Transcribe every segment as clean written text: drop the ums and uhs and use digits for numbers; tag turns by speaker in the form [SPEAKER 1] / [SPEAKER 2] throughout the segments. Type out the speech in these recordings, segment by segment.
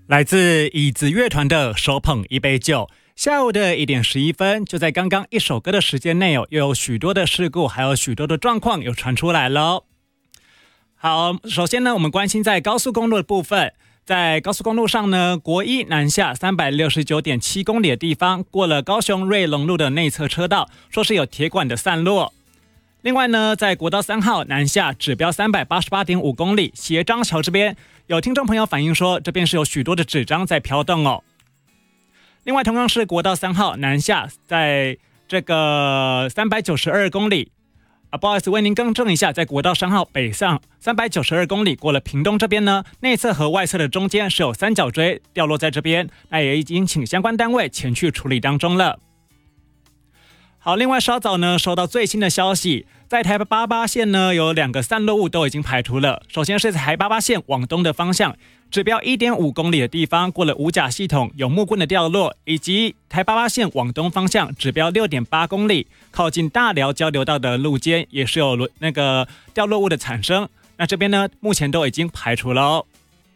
[SPEAKER 1] 来自椅子乐团的手捧一杯酒。下午的1点11分，就在刚刚一首歌的时间内又有许多的事故还有许多的状况有传出来了。好，首先呢，我们关心在高速公路的部分。在高速公路上呢，国一南下 369.7 公里的地方，过了高雄瑞隆路的内侧车道，说是有铁管的散落。另外呢，在国道3号南下指标 388.5 公里斜张桥这边，有听众朋友反映说这边是有许多的纸张在飘动哦。另外同样是国道3号南下，在这个392公里不好意思，为您更正一下，在国道3号北上392公里过了屏东这边呢，内侧和外侧的中间是有三角锥掉落在这边，那也已经请相关单位前去处理当中了。好，另外稍早呢，收到最新的消息，在台八八线呢有2个散落物都已经排除了。首先是台八八线往东的方向，指标 1.5 公里的地方过了五甲系统有木棍的掉落，以及台八八线往东方向指标 6.8 公里靠近大寮交流道的路肩也是有那个掉落物的产生，那这边呢目前都已经排除了哦。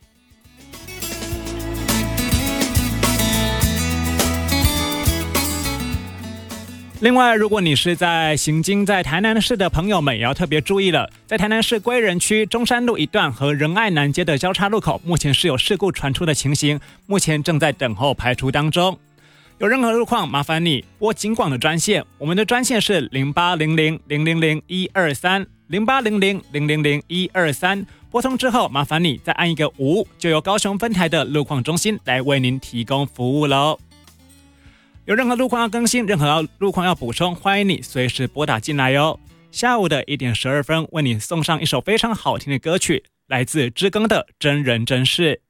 [SPEAKER 1] 另外，如果你是在行经在台南市的朋友们，也要特别注意了。在台南市归仁区中山路一段和仁爱南街的交叉路口，目前是有事故传出的情形，目前正在等候排除当中。有任何路况，麻烦你拨警广的专线，我们的专线是0800000123 0800000123。拨通之后，麻烦你再按一个5，就由高雄分台的路况中心来为您提供服务喽。有任何路况要更新，任何路况要补充，欢迎你随时拨打进来哟。下午的1点12分，为你送上一首非常好听的歌曲，来自知更的真人真事。